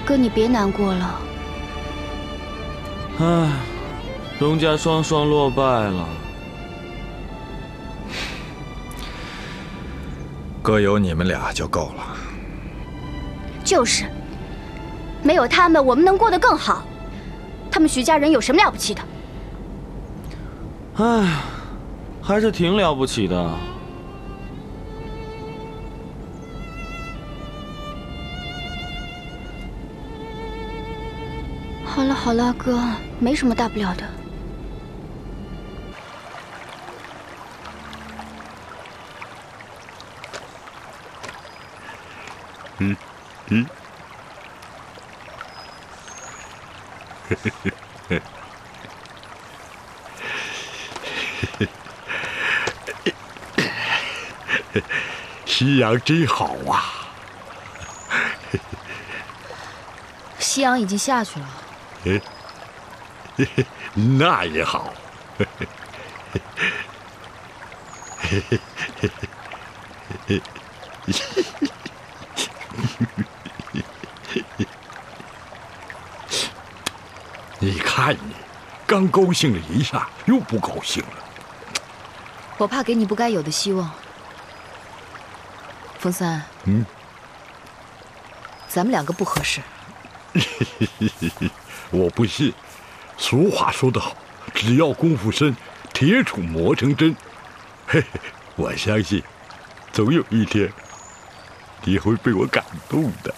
哥，你别难过了。 唉，荣家双双落败了。 哥有你们俩就够了。 就是，没有他们，我们能过得更好。他们徐家人有什么了不起的？ 唉，还是挺了不起的。 好了好了，哥，没什么大不了的。 夕阳真好啊！ 夕阳已经下去了。 那也好。你看你，刚高兴了一下，又不高兴了。 我怕给你不该有的希望。风三，咱们两个不合适。 我不信，俗话说得好，只要功夫深，铁杵磨成针。嘿嘿，我相信，总有一天，你会被我感动的。